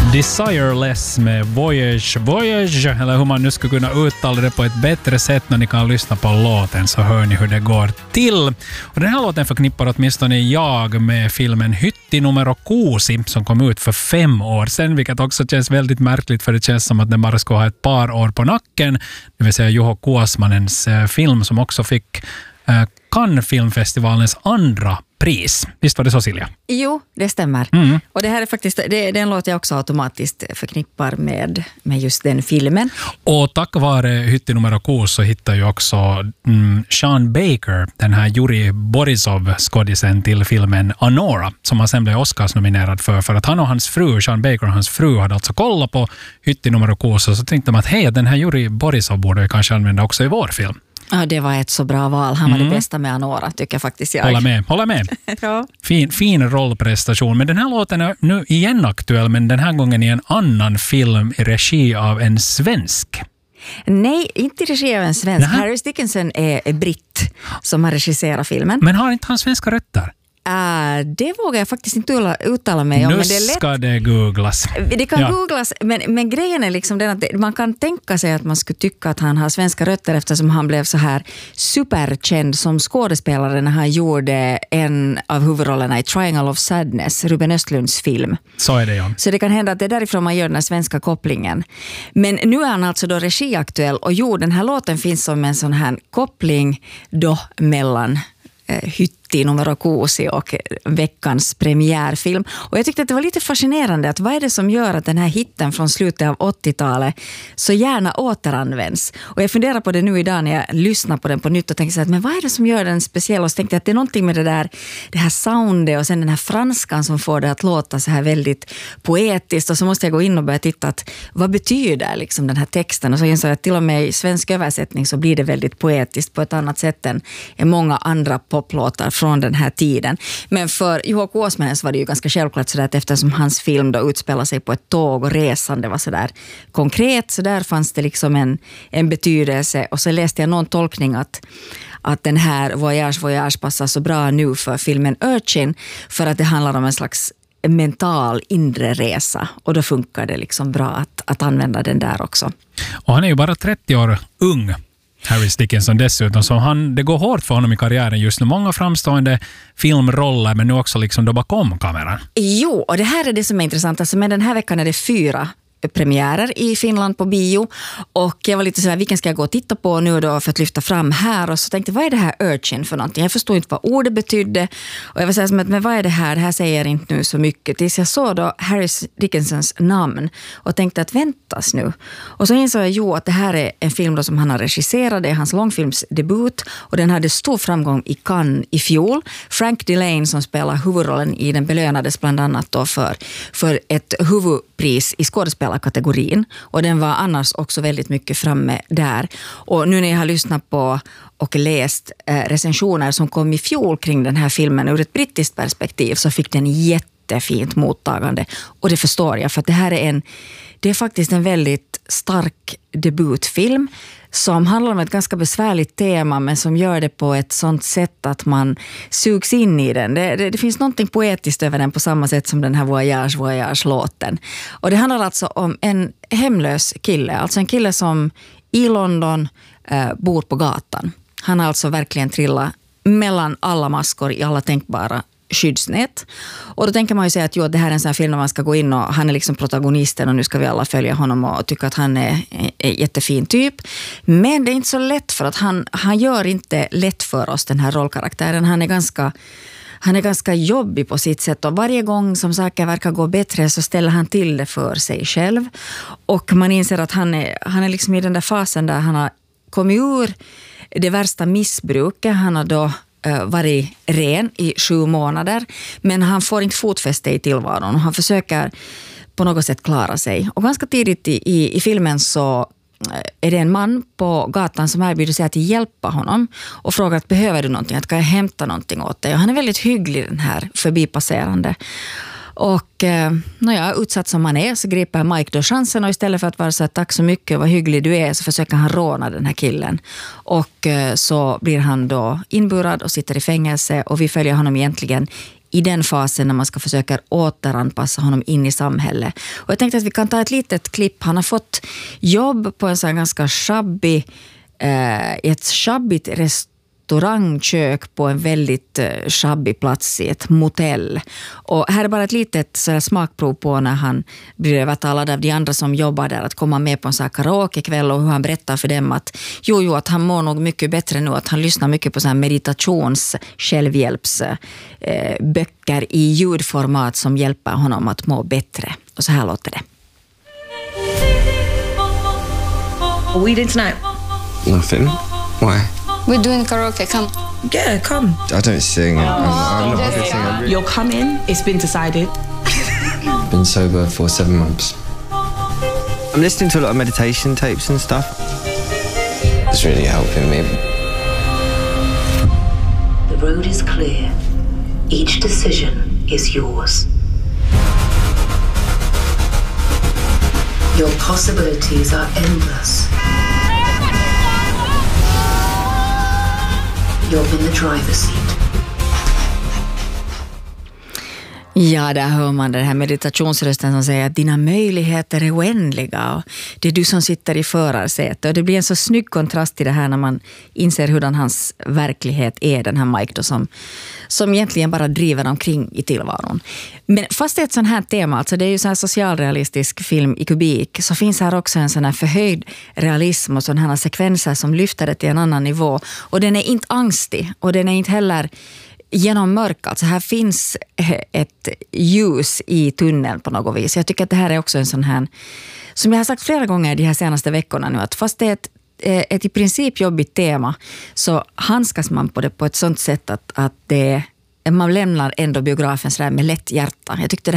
Desireless med Voyage, eller hur man nu ska kunna uttala det på ett bättre sätt när ni kan lyssna på låten, så hör ni hur det går till. Och den här låten förknippar åtminstone jag med filmen Hytti numero 6 som kom ut för 5 år sedan, vilket också känns väldigt märkligt, för det känns som att den bara ska ha ett par år på nacken, det vill säga Juho Kuosmanens film som också fick Cannes-filmfestivalens andra pris. Visst var det så, Silja? Jo, det stämmer. Och det här är faktiskt det är en låt jag också automatiskt förknippar med just den filmen. Och tack vare Hytti numero 6 så hittar ju också Sean Baker, den här Juri Borisov-skådisen till filmen Anora, som han sen blev Oscars-nominerad för att han och hans fru, Sean Baker och hans fru, hade alltså kollat på Hytti numero 6 och så tänkte de att hej, den här Juri Borisov borde vi kanske använda också i vår film. Ja, det var ett så bra val. Han var det bästa med Anora, tycker jag faktiskt. Hålla med. Ja. Fin rollprestation. Men den här låten är nu igen aktuell, men den här gången i en annan film i regi av en svensk. Nej, inte regi av en svensk. Harry Dickinson är britt som har regisserat filmen. Men har inte han svenska rötter? Det vågar jag faktiskt inte uttala mig om. Nu men det är lätt. Ska det googlas. Det kan googlas, men grejen är liksom den att man kan tänka sig att man skulle tycka att han har svenska rötter eftersom han blev så här superkänd som skådespelare när han gjorde en av huvudrollerna i Triangle of Sadness, Ruben Östlunds film. Så är det, ja. Så det kan hända att det är därifrån man gör den här svenska kopplingen. Men nu är han alltså då regiaktuell och den här låten finns som en sån här koppling då mellan Hytti numero 6 och veckans premiärfilm. Och jag tyckte att det var lite fascinerande att vad är det som gör att den här hitten från slutet av 80-talet så gärna återanvänds. Och jag funderar på det nu idag när jag lyssnar på den på nytt och tänker så att men vad är det som gör den speciell? Och så tänkte jag att det är någonting med det här soundet och sen den här franskan som får det att låta så här väldigt poetiskt, och så måste jag gå in och börja titta att vad betyder liksom den här texten, och så insåg jag att till och med i svensk översättning så blir det väldigt poetiskt på ett annat sätt än många andra poplåtar från den här tiden. Men för Juho Kuosmanen var det ju ganska självklart så att eftersom hans film då utspelar sig på ett tåg och resande var så där konkret, så där fanns det liksom en betydelse. Och så läste jag någon tolkning att den här Voyage passar så bra nu för filmen Urchin, för att det handlar om en slags mental inre resa, och då funkar det liksom bra att använda den där också. Och han är ju bara 30 år ung, Harry Dickinson dessutom, så det går hårt för honom i karriären just nu. Många framstående filmroller, men nu också liksom då bakom kameran. Jo, och det här är det som är intressant. Alltså, men den här veckan är det 4 premiärer i Finland på bio, och jag var lite så här, vilken ska jag gå och titta på nu då för att lyfta fram här, och så tänkte vad är det här Urchin för någonting? Jag förstod inte vad ordet betydde, och jag var så här som att, men vad är det här säger inte nu så mycket, tills jag såg då Harry Dickinsons namn och tänkte att väntas nu, och så insåg jag att det här är en film då som han har regisserat, det är hans långfilmsdebut, och den hade stor framgång i Cannes i fjol. Frank Delane som spelar huvudrollen i den belönades bland annat då för ett huvudpris i skådespelarkategorin, och den var annars också väldigt mycket framme där. Och nu när jag har lyssnat på och läst recensioner som kom i fjol kring den här filmen ur ett brittiskt perspektiv, så fick den jättefint mottagande, och det förstår jag, för att det är faktiskt en väldigt stark debutfilm som handlar om ett ganska besvärligt tema, men som gör det på ett sånt sätt att man sugs in i den. Det finns någonting poetiskt över den på samma sätt som den här Voyage-låten. Och det handlar alltså om en hemlös kille, alltså en kille som i London bor på gatan. Han har alltså verkligen trillat mellan alla maskor i alla tänkbara skyddsnät. Och då tänker man ju säga att det här är en sån här film där man ska gå in och han är liksom protagonisten och nu ska vi alla följa honom och tycka att han är jättefin typ. Men det är inte så lätt, för att han gör inte lätt för oss, den här rollkaraktären. Han är ganska jobbig på sitt sätt, och varje gång som saker verkar gå bättre så ställer han till det för sig själv. Och man inser att han är liksom i den där fasen där han har kommit ur det värsta missbruket. Han har då varit ren i 7 månader, men han får inte fotfäste i tillvaron och han försöker på något sätt klara sig. Och ganska tidigt i filmen så är det en man på gatan som erbjuder sig att hjälpa honom och frågar att behöver du någonting, att kan jag hämta någonting åt dig? Och han är väldigt hygglig, den här förbipasserande. Och utsatt som han är så griper Mike då chansen, och istället för att vara så att tack så mycket, vad hygglig du är, så försöker han råna den här killen. Och så blir han då inburad och sitter i fängelse, och vi följer honom egentligen i den fasen när man ska försöka återanpassa honom in i samhället. Och jag tänkte att vi kan ta ett litet klipp. Han har fått jobb på en sån ganska ett shabbigt restaurangkök på en väldigt shabbig plats i ett motell. Och här är bara ett litet smakprov på när han blir övertalad av de andra som jobbar där att komma med på en sån här karaokekväll, och hur han berättar för dem att att han mår nog mycket bättre nu, att han lyssnar mycket på sån här meditations självhjälpsböcker i ljudformat som hjälper honom att må bättre. Och så här låter det. What are we doing tonight? Nothing. Why? We're doing karaoke, come. Yeah, come. I don't sing. I'm not a good singer. You're coming. It's been decided. Been sober for 7 months. I'm listening to a lot of meditation tapes and stuff. It's really helping me. The road is clear. Each decision is yours. Your possibilities are endless. You're in the driver's seat. Ja, där hör man den här meditationsrösten som säger att dina möjligheter är oändliga och det är du som sitter i förarsätet. Och det blir en så snygg kontrast till det här när man inser hurdan hans verklighet är, den här Mike då, som egentligen bara driver omkring i tillvaron. Men fast det är ett sånt här tema, alltså det är ju så här socialrealistisk film i kubik, så finns här också en sån här förhöjd realism och sådana här sekvenser som lyfter det till en annan nivå. Och den är inte angstig och den är inte heller genom mörk. Alltså här finns ett ljus i tunneln på något vis. Jag tycker att det här är också en sån här, som jag har sagt flera gånger de här senaste veckorna nu, att fast det är ett i princip jobbigt tema, så handskas man på det på ett sånt sätt att man lämnar ändå biografen så där med lätt hjärta. Jag tyckte det